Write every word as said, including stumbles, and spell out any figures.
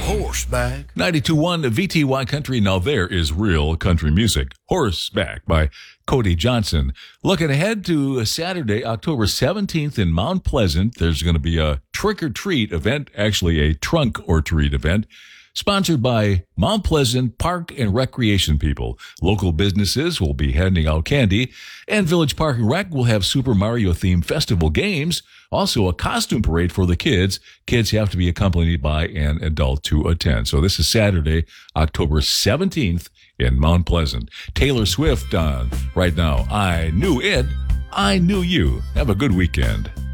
Horseback. ninety-two point one V T Y Country. Now there is real country music. Horseback by Cody Johnson. Looking ahead to Saturday, October seventeenth in Mount Pleasant, there's going to be a trick-or-treat event, actually a trunk-or-treat event, sponsored by Mount Pleasant Park and Recreation people. Local businesses will be handing out candy, and Village Park and Rec will have Super Mario-themed festival games. Also, a costume parade for the kids. Kids have to be accompanied by an adult to attend. So this is Saturday, October seventeenth in Mount Pleasant. Taylor Swift on right now. I Knew It. I Knew You. Have a good weekend.